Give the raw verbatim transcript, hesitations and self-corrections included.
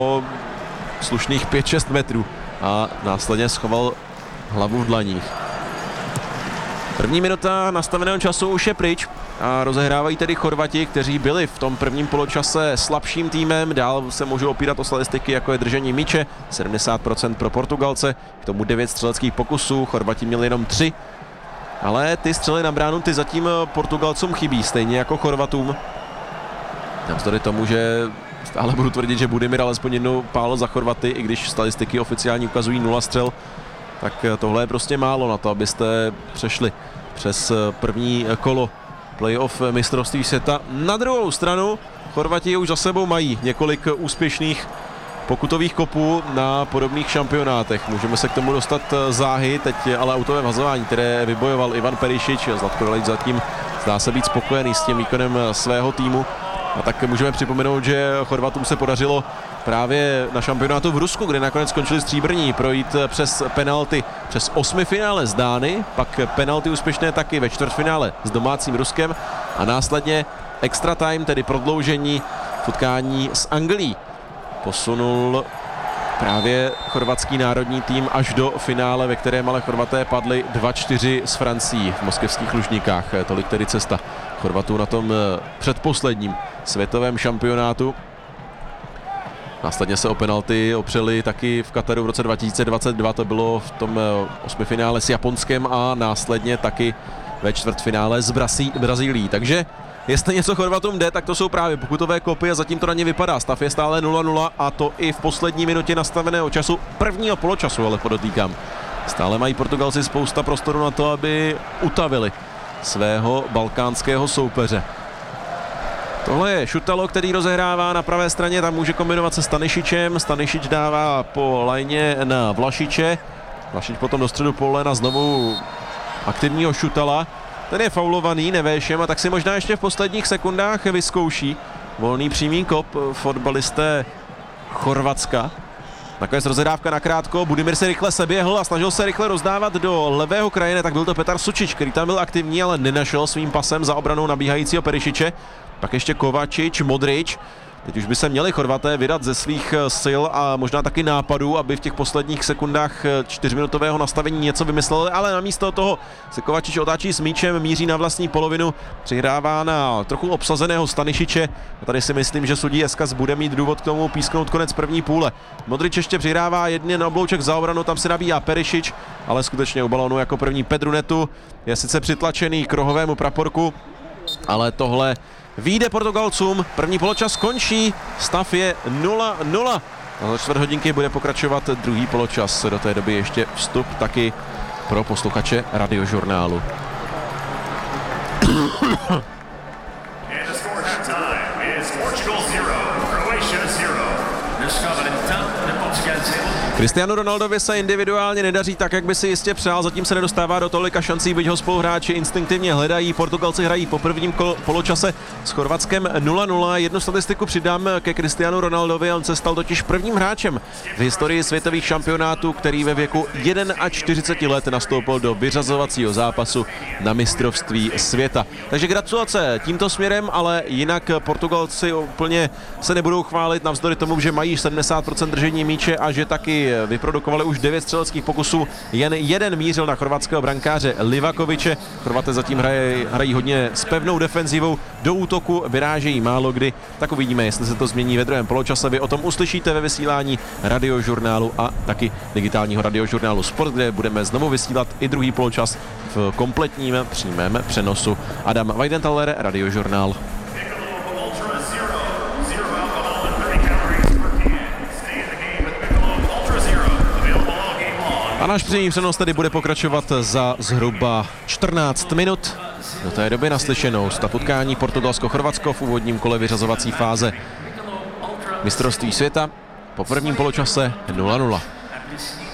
o slušných pět šest metrů a následně schoval hlavu v dlaních. První minuta nastaveného času už je pryč a rozehrávají tedy Chorvati, kteří byli v tom prvním poločase slabším týmem. Dál se můžou opírat o statistiky, jako je držení míče, sedmdesát procent pro Portugalce, k tomu devět střeleckých pokusů, Chorvati měli jenom tři. Ale ty střely na bránu, ty zatím Portugalcům chybí, stejně jako Chorvatům. Navzdory tomu, že stále budu tvrdit, že Budimir alespoň jednou pálil za Chorvaty, i když statistiky oficiálně ukazují nula střel, tak tohle je prostě málo na to, abyste přešli přes první kolo playoff mistrovství světa. Na druhou stranu Chorvati už za sebou mají několik úspěšných pokutových kopů na podobných šampionátech. Můžeme se k tomu dostat záhy, teď ale autové vhazování, které vybojoval Ivan Perišič. Zlatko Dalić zatím zdá se být spokojený s tím výkonem svého týmu. A tak můžeme připomenout, že Chorvatům se podařilo právě na šampionátu v Rusku, kde nakonec skončili stříbrní, projít přes penalty přes osmifinále s Dány, pak penalty úspěšné taky ve čtvrtfinále s domácím Ruskem a následně extra time, tedy prodloužení v utkání s Anglií. Posunul právě chorvatský národní tým až do finále, ve kterém ale Chorvaté padli dva čtyři s Francií v moskevských Lužnikách. Tolik tedy cesta Chorvatů na tom předposledním světovém šampionátu. Následně se o penalty opřeli taky v Kataru v roce dva tisíce dvacet dva, to bylo v tom osmifinále s Japonskem a následně taky ve čtvrtfinále s Brazílií. Takže jestli něco Chorvatům jde, tak to jsou právě pokutové kopy a zatím to na ně vypadá. Stav je stále nula nula a to i v poslední minutě nastaveného času, prvního poločasu, ale podotýkám. Stále mají Portugalci spousta prostoru na to, aby utavili svého balkánského soupeře. Tohle je Šutalo, který rozehrává na pravé straně, tam může kombinovat se Stanišičem. Stanišič dává po lajně na Vlašiče. Vlašič potom do středu pole na znovu aktivního Šutala. Ten je faulovaný Nevéšem a tak si možná ještě v posledních sekundách vyzkouší volný přímý kop fotbalisté Chorvatska. Nakonec rozehrávka nakrátko, Budimir se rychle seběhl a snažil se rychle rozdávat do levého kraje, tak byl to Petar Sučič, který tam byl aktivní, ale nenašel svým pasem za obranou nabíhajícího Perišiče. Pak ještě Kovačič, Modrič. Teď už by se měli Chorvaté vydat ze svých sil a možná taky nápadů, aby v těch posledních sekundách čtyřminutového nastavení něco vymysleli, ale namísto toho se Kovačič otáčí s míčem, míří na vlastní polovinu, přihrává na trochu obsazeného Stanišiče. A tady si myslím, že sudí Eskas bude mít důvod k tomu písknout konec první půle. Modrič ještě přihrává jedně na oblouček za obranu, tam se nabíjá Perišič, ale skutečně u balónu jako první Pedrunetu. Je sice přitlačený k rohovému praporku, ale tohle vyjde Portugalcům, první poločas končí, stav je nula nula. A za čtvrt hodinky bude pokračovat druhý poločas, do té doby ještě vstup taky pro posluchače Radiožurnálu. Cristiano Ronaldovi se individuálně nedaří tak, jak by si jistě přál, zatím se nedostává do tolika šancí, byť ho spoluhráči instinktivně hledají. Portugalci hrají po prvním poločase s Chorvatskem nula nula. Jednu statistiku přidám ke Cristiano Ronaldovi, on se stal totiž prvním hráčem v historii světových šampionátů, který ve věku čtyřicet jedna let nastoupil do vyřazovacího zápasu na mistrovství světa. Takže gratulace tímto směrem, ale jinak Portugalci úplně se nebudou chválit navzdory tomu, že mají sedmdesát procent držení míče a že taky vyprodukovali už devět střeleckých pokusů, jen jeden mířil na chorvatského brankáře Livakoviče. Chorvaté zatím hrají, hrají hodně s pevnou defenzivou, do útoku vyrážejí málo kdy, tak uvidíme, jestli se to změní ve druhém poločase. Vy o tom uslyšíte ve vysílání Radiožurnálu a taky digitálního Radiožurnálu Sport, kde budeme znovu vysílat i druhý poločas v kompletním přímém přenosu. Adam Weidenthaler, Radiožurnál. A náš přímý přenos tedy bude pokračovat za zhruba čtrnáct minut. Do té doby naslyšenou stav utkání Portugalsko-Chorvatsko v úvodním kole vyřazovací fáze mistrovství světa po prvním poločase nula nula.